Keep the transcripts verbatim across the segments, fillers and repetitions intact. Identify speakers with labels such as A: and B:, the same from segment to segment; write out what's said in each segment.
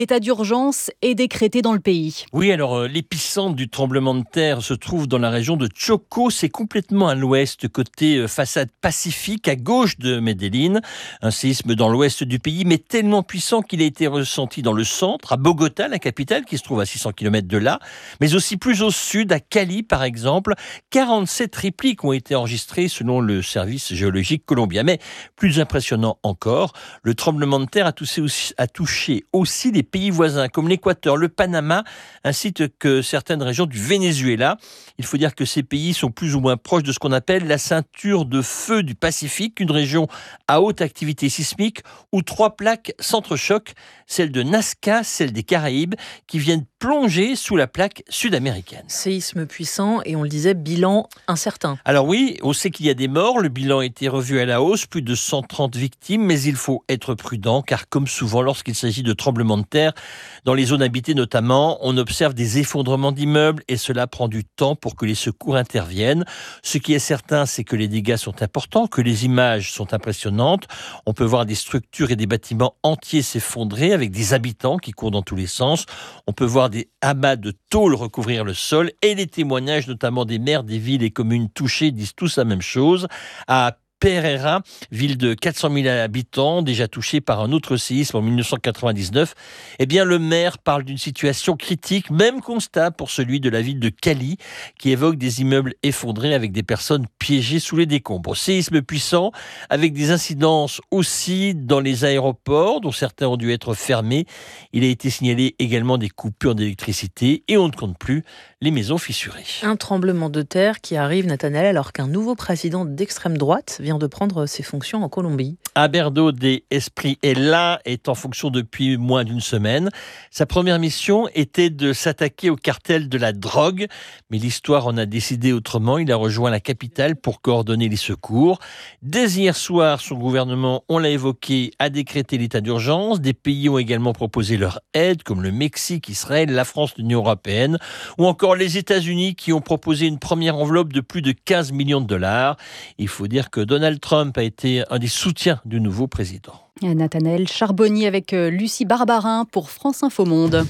A: L'état d'urgence est décrété dans le pays.
B: Oui, alors euh, l'épicentre du tremblement de terre se trouve dans la région de Choco. C'est complètement à l'ouest, côté euh, façade pacifique, à gauche de Medellín. Un séisme dans l'ouest du pays, mais tellement puissant qu'il a été ressenti dans le centre, à Bogota, la capitale, qui se trouve à six cents kilomètres de là, mais aussi plus au sud, à Cali par exemple. quarante-sept répliques ont été enregistrées selon le service géologique colombien. Mais plus impressionnant encore, le tremblement de terre a touché aussi, a touché aussi des pays voisins comme l'Équateur, le Panama, ainsi que certaines régions du Venezuela. Il faut dire que ces pays sont plus ou moins proches de ce qu'on appelle la ceinture de feu du Pacifique, une région à haute activité sismique où trois plaques s'entrechoquent, celle de Nazca, celle des Caraïbes, qui viennent plonger sous la plaque sud-américaine.
A: Séisme puissant et on le disait, bilan incertain.
B: Alors oui, on sait qu'il y a des morts, le bilan a été revu à la hausse, plus de cent trente victimes, mais il faut être prudent car comme souvent lorsqu'il s'agit de tremblements de terre, dans les zones habitées notamment, on observe des effondrements d'immeubles et cela prend du temps pour que les secours interviennent. Ce qui est certain, c'est que les dégâts sont importants, que les images sont impressionnantes. On peut voir des structures et des bâtiments entiers s'effondrer avec des habitants qui courent dans tous les sens. On peut voir des amas de tôles recouvrir le sol et les témoignages notamment des maires des villes et communes touchées disent tous la même chose. À Pereira, ville de quatre cent mille habitants, déjà touchée par un autre séisme en dix-neuf cent quatre-vingt-dix-neuf, eh bien le maire parle d'une situation critique, même constat pour celui de la ville de Cali, qui évoque des immeubles effondrés avec des personnes piégées sous les décombres. Séisme puissant, avec des incidences aussi dans les aéroports, dont certains ont dû être fermés. Il a été signalé également des coupures d'électricité et on ne compte plus les maisons fissurées.
A: Un tremblement de terre qui arrive, Nathanaël, alors qu'un nouveau président d'extrême droite vient de prendre ses fonctions en Colombie.
B: Aberdo de Espriella est en fonction depuis moins d'une semaine. Sa première mission était de s'attaquer au cartel de la drogue, mais l'histoire en a décidé autrement. Il a rejoint la capitale pour coordonner les secours. Dès hier soir, son gouvernement, on l'a évoqué, a décrété l'état d'urgence. Des pays ont également proposé leur aide, comme le Mexique, Israël, la France, l'Union européenne, ou encore les États-Unis qui ont proposé une première enveloppe de plus de quinze millions de dollars. Il faut dire que Donald Trump a été un des soutiens du nouveau président.
A: Nathanaël Charbonnier avec Lucie Barbarin pour France Info Monde.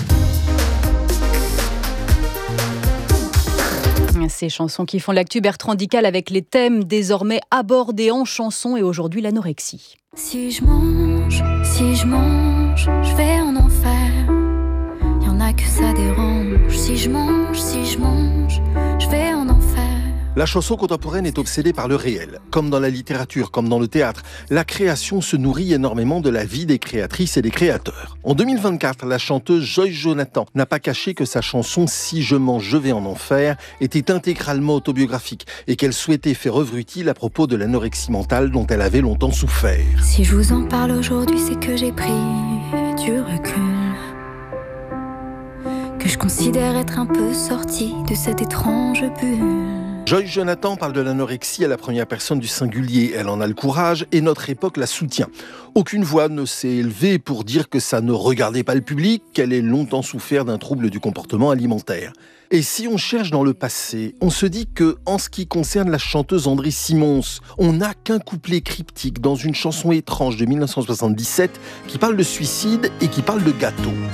A: Ces chansons qui font l'actu, Bertrand Dical avec les thèmes désormais abordés en chanson et aujourd'hui l'anorexie.
C: Si je mange, si je mange, je vais en enfer. Y en a que ça dérange. Si je mange, si je mange, je vais en enfer.
D: La chanson contemporaine est obsédée par le réel. Comme dans la littérature, comme dans le théâtre, la création se nourrit énormément de la vie des créatrices et des créateurs. En deux mille vingt-quatre, la chanteuse Joyce Jonathan n'a pas caché que sa chanson « Si je mange, je vais en enfer » était intégralement autobiographique et qu'elle souhaitait faire œuvre utile à propos de l'anorexie mentale dont elle avait longtemps souffert.
C: Si je vous en parle aujourd'hui, c'est que j'ai pris du recul, que je considère être un peu sortie de cette étrange bulle.
D: Joyce Jonathan parle de l'anorexie à la première personne du singulier. Elle en a le courage et notre époque la soutient. Aucune voix ne s'est élevée pour dire que ça ne regardait pas le public, qu'elle ait longtemps souffert d'un trouble du comportement alimentaire. Et si on cherche dans le passé, on se dit que, en ce qui concerne la chanteuse André Simons, on n'a qu'un couplet cryptique dans une chanson étrange de dix-neuf cent soixante-dix-sept qui parle de suicide et qui parle de gâteau.